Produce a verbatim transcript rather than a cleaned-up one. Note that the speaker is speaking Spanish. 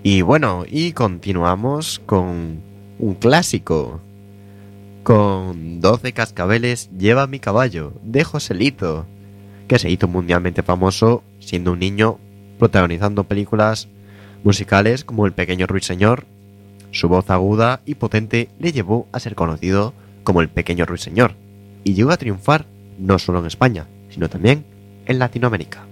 Y bueno, y continuamos con un clásico. Con doce cascabeles lleva mi caballo, de Joselito, que se hizo mundialmente famoso siendo un niño protagonizando películas musicales como El Pequeño Ruiseñor. Su voz aguda y potente le llevó a ser conocido como El Pequeño Ruiseñor y llegó a triunfar no solo en España, sino también en Latinoamérica.